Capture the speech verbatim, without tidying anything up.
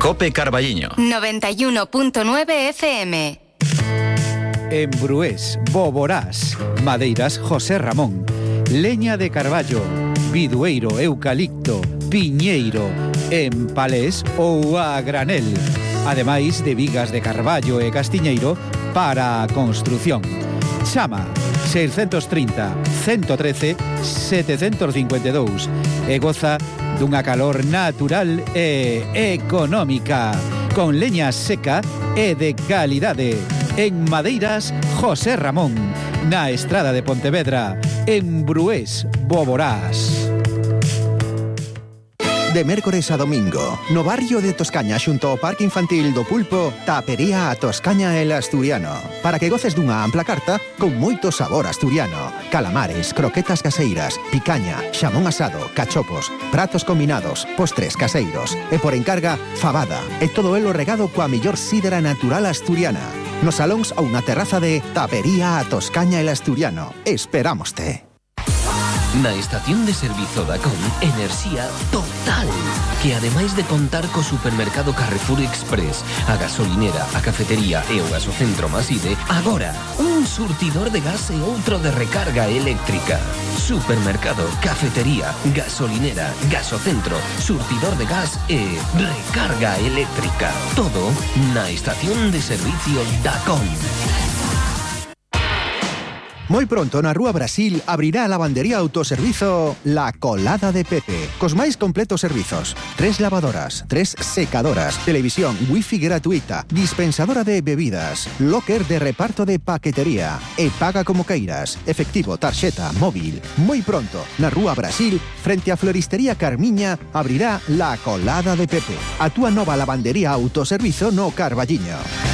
Cope Carballiño. noventa y uno punto nueve F M. En Brués, Boborás, Madeiras José Ramón, leña de carballo, bidueiro, eucalipto, piñeiro, en palés ou a granel, ademais de vigas de carballo e castiñeiro para a construción. Chama seiscentos trinta, ciento trece, setecientos cincuenta e dous e goza dunha calor natural e económica, con leña seca e de calidade. En Madeiras José Ramón, na Estrada de Pontevedra, en Brués, Boborás. De mércores a domingo, no barrio de Toscaña xunto ao Parque Infantil do Pulpo, Tapería a Toscaña el Asturiano, para que goces dunha ampla carta con moito sabor asturiano. Calamares, croquetas caseiras, picaña, xamón asado, cachopos, pratos combinados, postres caseiros e por encarga, fabada e todo elo regado coa mellor sídera natural asturiana. Nos salóns ou na terraza de Tapería a Toscaña el Asturiano. Esperámoste. Na estación de servizo da Com, enerxía total, que ademais de contar co supermercado Carrefour Express, a gasolinera, a cafetería e o gasocentro Maside, agora un surtidor de gas e outro de recarga eléctrica. Supermercado, cafetería, gasolinera, gasocentro, surtidor de gas e recarga eléctrica. Todo na estación de servicio da Com. Moi pronto na Rúa Brasil abrirá a lavandería autoservizo La Colada de Pepe, cos máis completos servizos. Tres lavadoras, tres secadoras, televisión, wifi gratuita, dispensadora de bebidas, locker de reparto de paquetería e paga como queiras, efectivo, tarxeta, móvil. Moi pronto na Rúa Brasil, frente a Floristería Carmiña, abrirá La Colada de Pepe, a túa nova lavandería autoservizo no Carballiño.